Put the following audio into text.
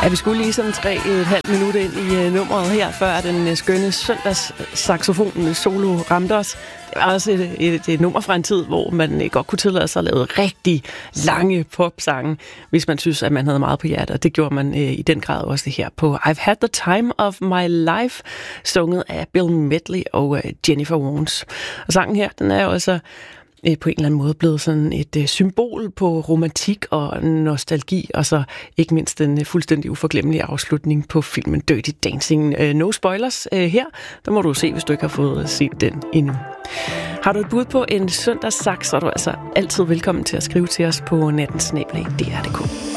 Ja, vi skulle lige sådan 3,5 minutter ind i nummeret her, før den skønne søndags saxofon solo ramte os. Det var også et nummer fra en tid, hvor man godt kunne tillade sig at lave rigtig lange popsange, hvis man synes, at man havde meget på hjertet. Og det gjorde man i den grad også her på I've Had the Time of My Life, sunget af Bill Medley og Jennifer Warnes. Og sangen her, den er jo også på en eller anden måde blevet sådan et symbol på romantik og nostalgi, og så ikke mindst den fuldstændig uforglemmelige afslutning på filmen Dirty Dancing. No spoilers her, der må du se, hvis du ikke har fået set den endnu. Har du et bud på en søndagssaks, så er du altså altid velkommen til at skrive til os på nattensnabel@dr.dk.